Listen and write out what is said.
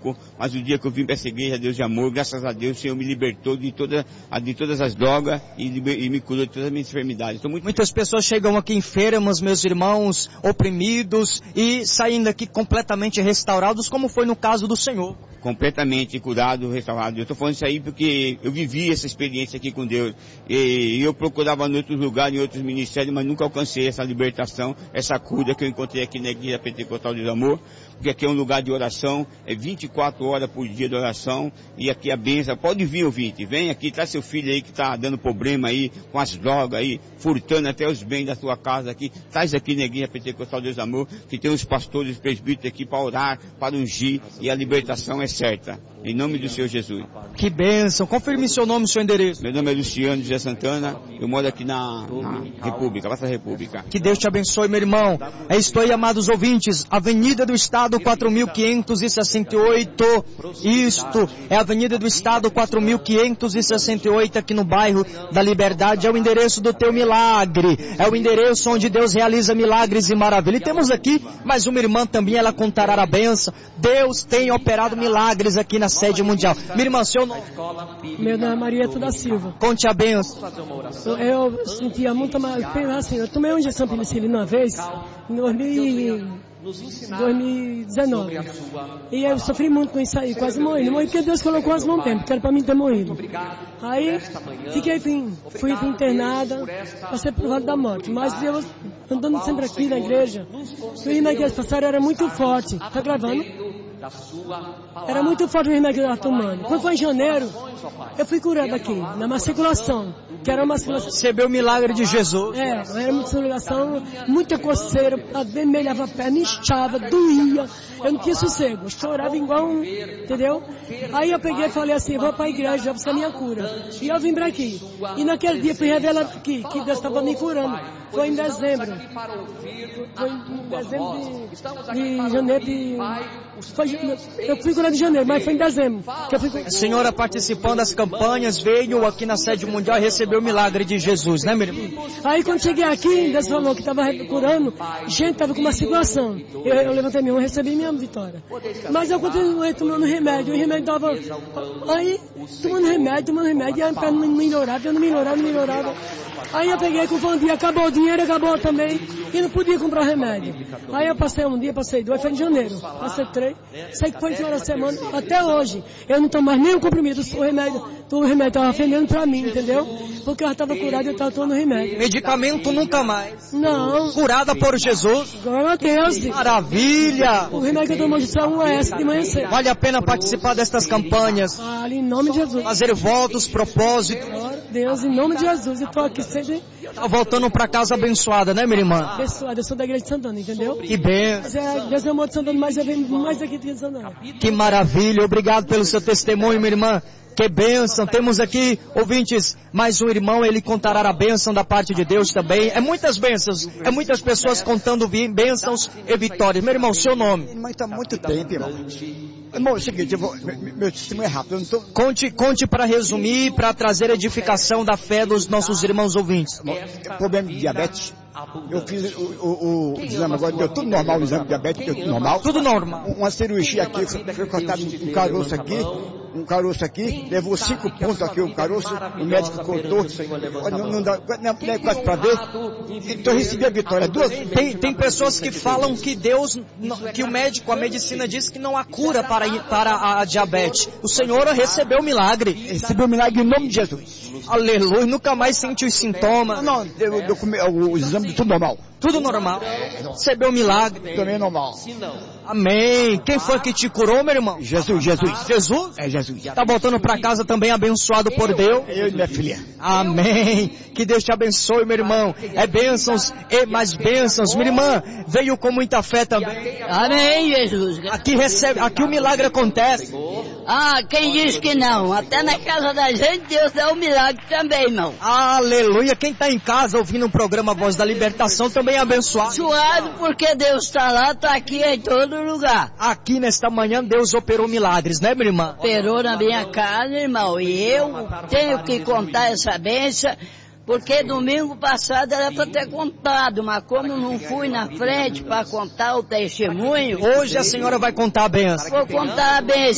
pouco, mas o dia que eu vim para essa igreja, Deus de amor, graças a Deus, o Senhor me libertou de todas as drogas e me curou de todas as minhas enfermidades. Muitas pessoas chegam aqui enfermas, meus irmãos, oprimidos e saem daqui completamente restaurados, como foi no caso do Senhor. Completamente curado, restaurado. Eu estou falando isso aí porque eu vivi essa experiência aqui com Deus. E eu procurava em outros lugares, em outros ministérios, mas nunca alcancei essa libertação, essa cura que eu encontrei aqui na Igreja Pentecostal de Amor. Porque aqui é um lugar de oração, é 24 horas por dia de oração, e aqui a bênção. Pode vir, ouvinte, vem aqui, traz seu filho aí que está dando problema aí, com as drogas aí, furtando até os bens da sua casa aqui, traz aqui na Igreja Pentecostal de Amor, que tem os pastores, os presbíteros aqui para orar, para ungir, e a libertação é certa. Em nome do Senhor Jesus. Que bênção. Confirme seu nome e seu endereço. Meu nome é Luciano José Santana. Eu moro aqui na República, Praça República. Que Deus te abençoe, meu irmão. Estou aí, amados ouvintes. Avenida do Estado 4568. Isto é a Avenida do Estado 4568 aqui no bairro da Liberdade. É o endereço do teu milagre. É o endereço onde Deus realiza milagres e maravilhas. E temos aqui mais uma irmã também. Ela contará a benção. Deus tem operado milagres aqui na sede mundial. Minha irmã, seu nome? Meu nome é Marieta da Silva. Conte a benção. Eu sentia muito mais, assim, eu tomei uma injeção de penicilina uma vez, em 2019. E eu sofri muito com isso aí, quase morri. Não morri porque Deus colocou as mãos tempo, que era para mim ter morrido. Aí, fui internada, passei por lado da morte. Mas Deus, andando sempre aqui na igreja, o remédio que eles passaram era muito forte. Tá gravando? Era muito forte o remédio que eu estava tomando. Quando foi em janeiro, eu fui curado aqui, na maculação, que era uma maculação. Recebeu o milagre de Jesus. Era uma maculação, muita coceira, vermelhava a perna, inchava, doía. Eu não tinha sossego, eu chorava igual entendeu? Aí eu peguei e falei assim, vou para a igreja, já buscar minha cura. E eu vim para aqui. E naquele dia fui revelar aqui, que Deus estava me curando. Foi em dezembro. Foi em dezembro de janeiro eu fui curado em janeiro, mas foi em dezembro. A senhora participando das campanhas, veio aqui na sede mundial e recebeu o milagre de Jesus, né, meu irmão? Aí quando cheguei aqui, Deus falou que estava curando, gente estava com uma situação. Eu levantei minha mão e recebi minha vitória. Mas eu continuei tomando remédio, o remédio estava... Aí, tomando remédio, e a perna não melhorava. Aí eu peguei com o dia, acabou o dinheiro, acabou também, e não podia comprar remédio. Aí eu passei um dia, passei dois, foi em janeiro, passei 3, sei que foi em uma semana, até hoje, eu não tomo mais nenhum comprimido, o remédio estava vendendo pra mim, entendeu? Porque eu estava curado e eu estava tomando remédio. Medicamento nunca mais? Não. Curada por Jesus? Glória a Deus. Maravilha. O remédio que eu tomo só um S de manhã cedo. Vale a pena participar destas campanhas? Em nome de Jesus. Fazer votos, propósitos. Glória a Deus, em nome de Jesus, eu estou aqui sempre... Tá voltando para casa abençoada, né, minha irmã? Abençoada, eu sou da igreja de Santana, entendeu? Que bem. Deus é o amor de Santana, mas eu venho mais aqui do que de Santana. Que maravilha, obrigado pelo seu testemunho, minha irmã. Que bênção, temos aqui, ouvintes, mais um irmão, ele contará a bênção da parte de Deus também. É muitas bênçãos, é muitas pessoas contando bênçãos e vitórias. Meu irmão, seu nome? Minha irmã está muito tempo, irmão. Irmão, é o seguinte, meu testemunho é rápido. Eu não tô... Conte para resumir, para trazer edificação da fé dos nossos irmãos ouvintes. Problema de diabetes. Eu fiz o exame agora, deu tudo normal, o exame de diabetes deu tudo normal. Tudo normal. Uma cirurgia aqui, foi cortado um caroço aqui, levou 5 pontos aqui o caroço, o médico cortou, não dá quase para ver, então eu recebi a vitória. Tem pessoas que falam que Deus, que o médico, a medicina diz que não há cura para a diabetes. O Senhor recebeu o milagre. Recebeu o milagre em nome de Jesus. Aleluia, nunca mais sentiu os sintomas. Não, o exame tudo normal. Tudo normal. Recebeu o milagre. Também normal. Amém. Quem foi que te curou, meu irmão? Jesus. Jesus? É Jesus. Tá voltando para casa também abençoado por Deus? Eu e minha filha. Amém. Que Deus te abençoe, meu irmão. É bênçãos e mais bênçãos. Minha irmã veio com muita fé também. Amém, Jesus. Aqui o milagre acontece. Quem diz que não? Até na casa da gente Deus dá um milagre também, irmão. Aleluia. Quem está em casa ouvindo o programa Voz da Libertação também é abençoado. Suave porque Deus está lá, está aqui em todo lugar. Aqui nesta manhã Deus operou milagres, né, minha irmã? Operou na minha casa, irmão. E eu tenho que contar essa bênção. Porque domingo passado era para ter contado, mas como não fui na frente para contar o testemunho... Hoje a senhora vai contar a bênção. Vou contar a bênção.